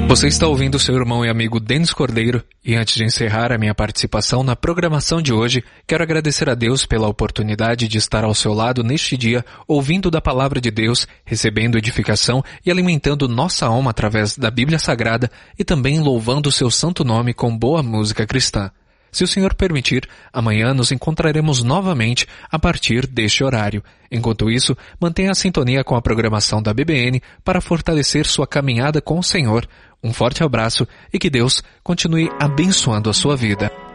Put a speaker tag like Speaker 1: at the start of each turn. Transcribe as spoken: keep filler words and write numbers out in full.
Speaker 1: Você está ouvindo seu irmão e amigo Denis Cordeiro, e antes de encerrar a minha participação na programação de hoje, quero agradecer a Deus pela oportunidade de estar ao seu lado neste dia, ouvindo da Palavra de Deus, recebendo edificação e alimentando nossa alma através da Bíblia Sagrada e também louvando o seu santo nome com boa música cristã. Se o Senhor permitir, amanhã nos encontraremos novamente a partir deste horário. Enquanto isso, mantenha a sintonia com a programação da B B N para fortalecer sua caminhada com o Senhor. Um forte abraço e que Deus continue abençoando a sua vida.